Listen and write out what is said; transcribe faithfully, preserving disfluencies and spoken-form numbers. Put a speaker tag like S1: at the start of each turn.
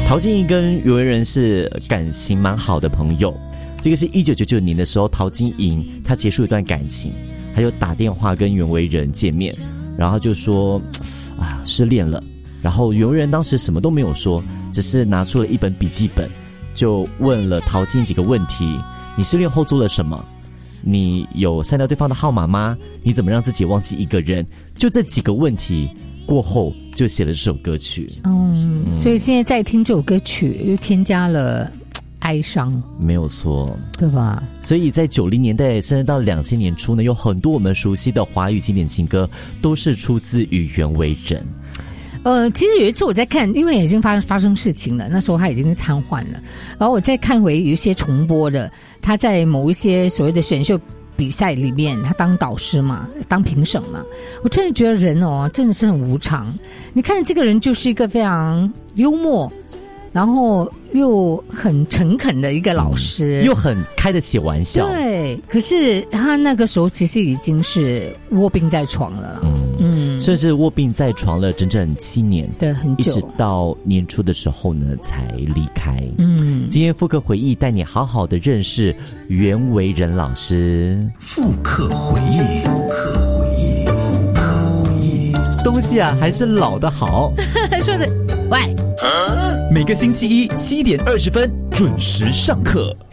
S1: 陶晶莹跟袁惟仁是感情蛮好的朋友。这个是一九九九年的时候，陶晶莹她结束一段感情，她就打电话跟袁惟仁见面，然后就说啊失恋了。然后袁惟仁当时什么都没有说，只是拿出了一本笔记本，就问了陶晶莹几个问题：你失恋后做了什么？你有删掉对方的号码吗？你怎么让自己忘记一个人？就这几个问题过后，就写了这首歌曲。
S2: 嗯，嗯所以现在在听这首歌曲，又添加了哀伤，
S1: 没有错，
S2: 对吧？
S1: 所以在九零年代甚至到两千年初呢，有很多我们熟悉的华语经典情歌都是出自于袁惟仁。
S2: 呃，其实有一次我在看，因为已经发发生事情了，那时候他已经是瘫痪了，然后我再看回有一些重播的，他在某一些所谓的选秀比赛里面，他当导师嘛，当评审嘛，我真的觉得人哦，真的是很无常。你看这个人就是一个非常幽默，然后又很诚恳的一个老师，
S1: 嗯、又很开得起玩笑。
S2: 对，可是他那个时候其实已经是卧病在床了，嗯嗯，
S1: 甚至卧病在床了整整七年，
S2: 对，很久，
S1: 一直到年初的时候呢才离开。
S2: 嗯，
S1: 今天复刻回忆带你好好的认识袁惟仁老师。
S3: 复刻回忆，复刻回忆，复刻回忆，
S1: 东西啊还是老的好。
S2: 说的，喂。
S3: 每个星期一七点二十分准时上课。